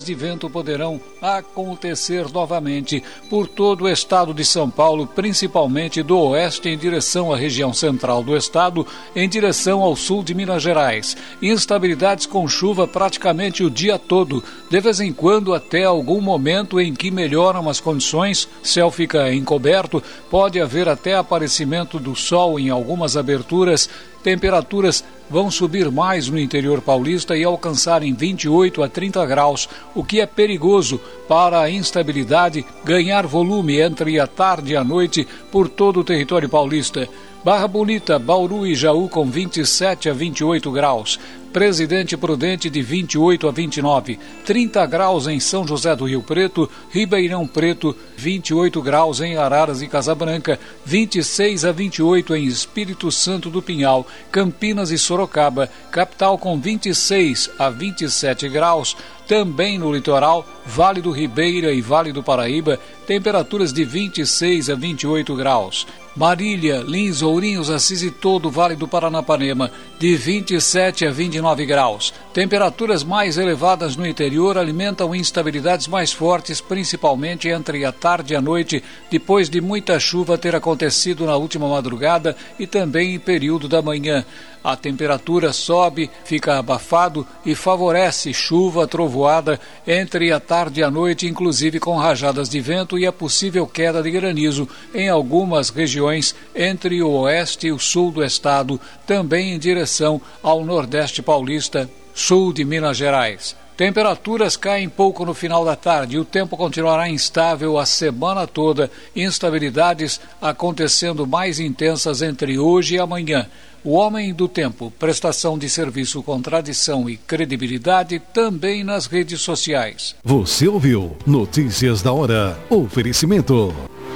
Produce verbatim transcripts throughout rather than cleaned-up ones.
de vento poderão acontecer novamente por todo o estado de São Paulo, principalmente do oeste em direção à região central do estado, em direção ao sul de Minas Gerais. Instabilidades com chuva praticamente o dia todo, de vez em quando até algum momento em que melhoram as condições, céu fica encoberto, pode haver até aparecimento do sol em algumas aberturas. Temperaturas vão subir mais no interior paulista e alcançarem vinte e oito a trinta graus, o que é perigoso para a instabilidade ganhar volume entre a tarde e a noite por todo o território paulista. Barra Bonita, Bauru e Jaú com vinte e sete a vinte e oito graus. Presidente Prudente de vinte e oito a vinte e nove, trinta graus em São José do Rio Preto, Ribeirão Preto, vinte e oito graus em Araras e Casabranca, vinte e seis a vinte e oito em Espírito Santo do Pinhal, Campinas e Sorocaba, capital com vinte e seis a vinte e sete graus, também no litoral, Vale do Ribeira e Vale do Paraíba, temperaturas de vinte e seis a vinte e oito graus. Marília, Lins, Ourinhos, Assis e todo o Vale do Paranapanema, de vinte e sete a vinte e nove graus. Temperaturas mais elevadas no interior alimentam instabilidades mais fortes, principalmente entre a tarde e a noite, depois de muita chuva ter acontecido na última madrugada e também em período da manhã. A temperatura sobe, fica abafado e favorece chuva, trovoada entre a tarde e a noite, inclusive com rajadas de vento e a possível queda de granizo em algumas regiões entre o oeste e o sul do estado, também em direção ao nordeste paulista, sul de Minas Gerais. Temperaturas caem pouco no final da tarde e o tempo continuará instável a semana toda, instabilidades acontecendo mais intensas entre hoje e amanhã. O Homem do Tempo, prestação de serviço com tradição e credibilidade também nas redes sociais. Você ouviu Notícias da Hora. Oferecimento.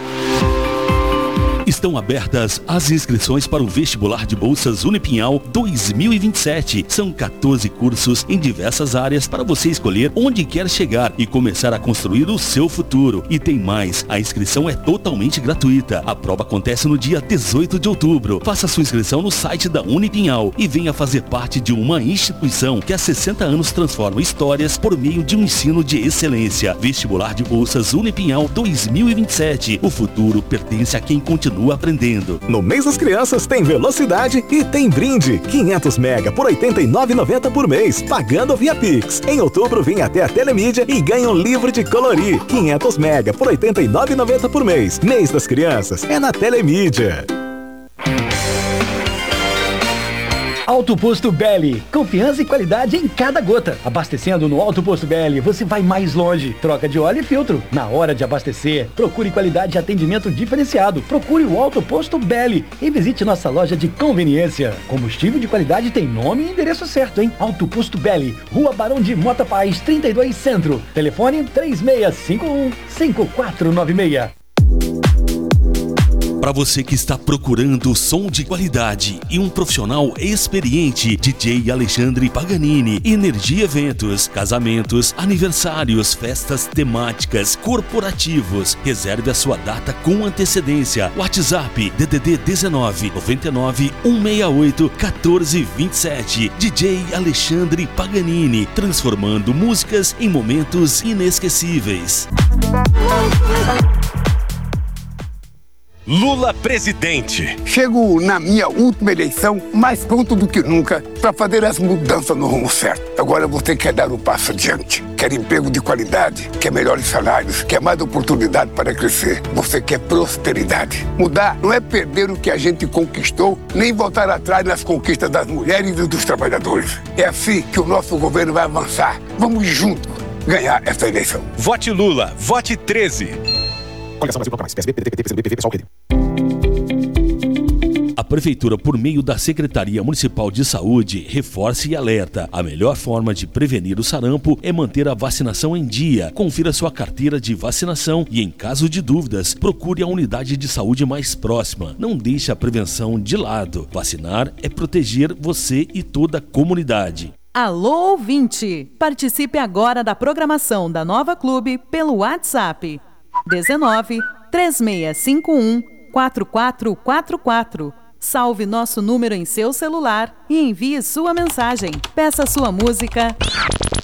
Estão abertas as inscrições para o vestibular de bolsas Unipinhal dois mil e vinte e sete. São quatorze cursos em diversas áreas para você escolher onde quer chegar e começar a construir o seu futuro. E tem mais, a inscrição é totalmente gratuita. A prova acontece no dia dezoito de outubro. Faça sua inscrição no site da Unipinhal e venha fazer parte de uma instituição que há sessenta anos transforma histórias por meio de um ensino de excelência. Vestibular de bolsas Unipinhal dois mil e vinte e sete. O futuro pertence a quem continua aprendendo. No mês das crianças tem velocidade e tem brinde. quinhentos mega por oitenta e nove reais e noventa centavos por mês, pagando via Pix. Em outubro vem até a Telemídia e ganha um livro de colorir. quinhentos mega por oitenta e nove reais e noventa centavos por mês. Mês das crianças é na Telemídia. Alto Posto Belli, confiança e qualidade em cada gota. Abastecendo no Alto Posto Belli, você vai mais longe. Troca de óleo e filtro. Na hora de abastecer, procure qualidade e atendimento diferenciado. Procure o Alto Posto Belli e visite nossa loja de conveniência. Combustível de qualidade tem nome e endereço certo, hein? Alto Posto Belli, Rua Barão de Mota Paz, trinta e dois Centro. Telefone três seis cinco um, cinco quatro nove seis. Para você que está procurando som de qualidade e um profissional experiente, D J Alexandre Paganini, Energia Eventos, casamentos, aniversários, festas temáticas, corporativos. Reserve a sua data com antecedência. WhatsApp D D D dezenove, noventa e nove, cento e sessenta e oito, quatorze vinte e sete. D J Alexandre Paganini, transformando músicas em momentos inesquecíveis. Lula presidente. Chego na minha última eleição mais pronto do que nunca para fazer as mudanças no rumo certo. Agora você quer dar um passo adiante. Quer emprego de qualidade, quer melhores salários, quer mais oportunidade para crescer. Você quer prosperidade. Mudar não é perder o que a gente conquistou, nem voltar atrás nas conquistas das mulheres e dos trabalhadores. É assim que o nosso governo vai avançar. Vamos juntos ganhar essa eleição. Vote Lula, vote treze. A Prefeitura, por meio da Secretaria Municipal de Saúde, reforça e alerta. A melhor forma de prevenir o sarampo é manter a vacinação em dia. Confira sua carteira de vacinação e, em caso de dúvidas, procure a unidade de saúde mais próxima. Não deixe a prevenção de lado. Vacinar é proteger você e toda a comunidade. Alô, ouvinte! Participe agora da programação da Nova Clube pelo WhatsApp dezenove, três seis cinco um, quatro quatro quatro quatro. Salve nosso número em seu celular e envie sua mensagem. Peça sua música